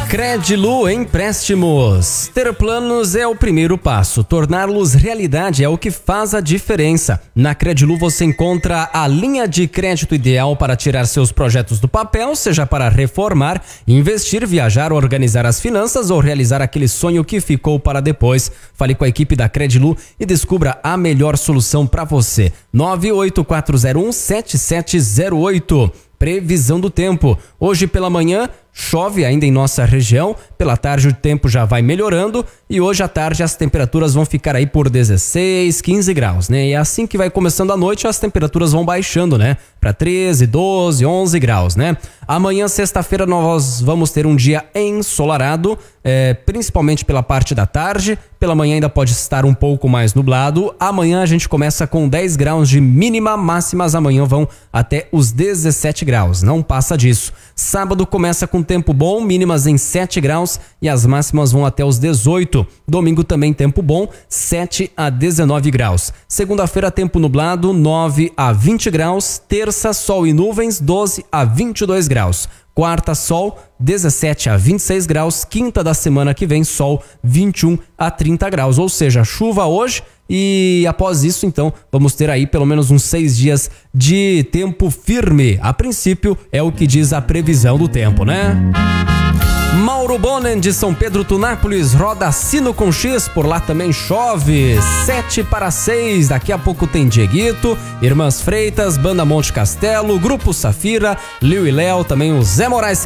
Credilu Empréstimos. Ter planos é o primeiro passo. Torná-los realidade é o que faz a diferença. Na Credilu você encontra a linha de crédito ideal para tirar seus projetos do papel, seja para reformar, investir, viajar, organizar as finanças ou realizar aquele sonho que ficou para depois. Fale com a equipe da Credilu e descubra a melhor solução para você. 984017708. Previsão do tempo. Hoje pela manhã chove ainda em nossa região, pela tarde o tempo já vai melhorando e hoje à tarde as temperaturas vão ficar aí por 16, 15 graus, né? E assim que vai começando a noite as temperaturas vão baixando, né? Para 13, 12, 11 graus, né? Amanhã, sexta-feira, nós vamos ter um dia ensolarado, principalmente pela parte da tarde. Pela manhã ainda pode estar um pouco mais nublado. Amanhã a gente começa com 10 graus de mínima, máximas amanhã vão até os 17 graus, não passa disso. Sábado começa com tempo bom, mínimas em 7 graus e as máximas vão até os 18. Domingo também tempo bom, 7 a 19 graus. Segunda-feira tempo nublado, 9 a 20 graus. Terça, sol e nuvens, 12 a 22 graus. Quarta, sol, 17 a 26 graus. Quinta da semana que vem, sol, 21 a 30 graus. Ou seja, chuva hoje e após isso, então, vamos ter aí pelo menos uns 6 dias de tempo firme. A princípio, é o que diz a previsão do tempo, né? Mauro Bonen de São Pedro Tunápolis roda sino com X, por lá também chove. 7 para 6, daqui a pouco tem Dieguito, Irmãs Freitas, Banda Monte Castelo, Grupo Safira, Liu e Léo, também o Zé Moraes